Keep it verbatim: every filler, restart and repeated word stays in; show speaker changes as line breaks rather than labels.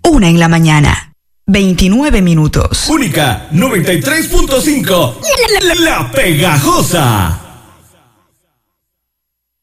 Una en la mañana. veintinueve minutos.
Única noventa y tres punto cinco. La, la, la Pegajosa.